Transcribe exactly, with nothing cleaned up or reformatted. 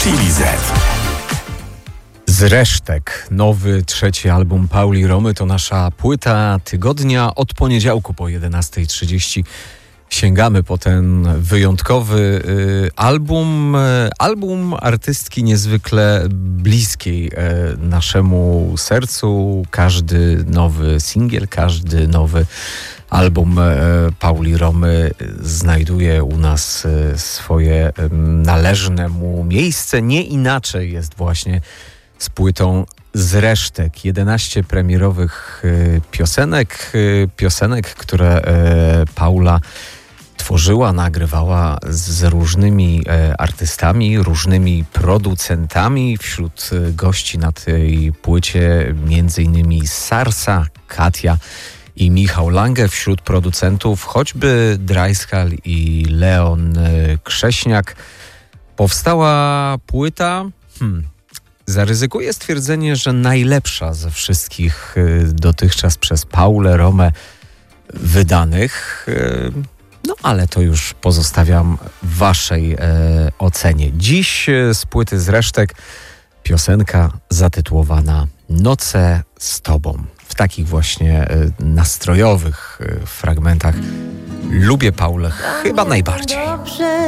Chili Z. Z resztek. Nowy, trzeci album Pauli Romy to nasza płyta tygodnia. Od poniedziałku po jedenastej trzydzieści sięgamy po ten wyjątkowy y, album. Y, album artystki niezwykle bliskiej y, naszemu sercu. Każdy nowy singiel, każdy nowy album y, Pauli Romy znajduje u nas y, swoje y, należne mu miejsce. Nie inaczej jest właśnie z płytą Z resztek. jedenaście premierowych y, piosenek, y, piosenek, które y, Paula tworzyła, nagrywała z różnymi y, artystami, różnymi producentami. Wśród y, gości na tej płycie między innymi Sarsa, Katia i Michał Lange. Wśród producentów choćby Dreiskal i Leon y, Krześniak. Powstała płyta... Hmm, Zaryzykuję stwierdzenie, że najlepsza ze wszystkich y, dotychczas przez Paulę Romę wydanych. Y, no ale to już pozostawiam waszej y, ocenie. Dziś y, z płyty Z resztek piosenka zatytułowana Noce z tobą. W takich właśnie y, nastrojowych y, fragmentach lubię Paulę chyba najbardziej.